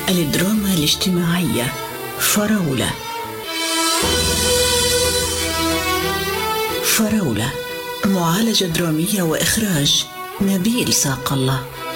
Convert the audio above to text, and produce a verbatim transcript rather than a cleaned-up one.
الدراما الاجتماعية فراولة. فراولة، معالجة درامية وإخراج نبيل ساق الله.